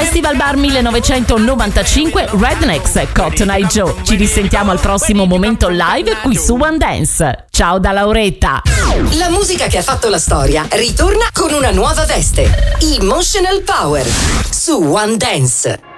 Festival Bar 1995, Rednecks, Cotton Eye Joe. Ci risentiamo al prossimo momento live qui su One Dance. Ciao da Lauretta. La musica che ha fatto la storia ritorna con una nuova veste. Emotional Power su One Dance.